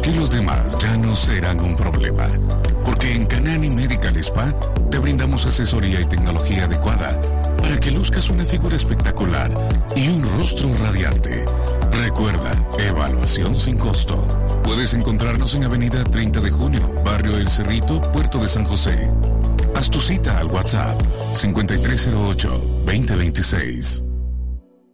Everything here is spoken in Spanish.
los kilos de más ya no serán un problema, porque en Canani Medical Spa te brindamos asesoría y tecnología adecuada para que luzcas una figura espectacular y un rostro radiante. Recuerda, evaluación sin costo. Puedes encontrarnos en Avenida 30 de Junio, Barrio El Cerrito, Puerto de San José. Haz tu cita al WhatsApp 5308-2026.